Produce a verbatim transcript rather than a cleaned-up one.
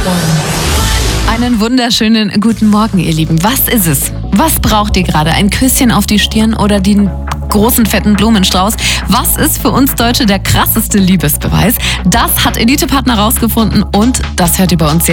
Einen wunderschönen guten Morgen, ihr Lieben. Was ist es? Was braucht ihr gerade? Ein Küsschen auf die Stirn oder den großen, fetten Blumenstrauß? Was ist für uns Deutsche der krasseste Liebesbeweis? Das hat Elite-Partner rausgefunden und das hört ihr bei uns jetzt.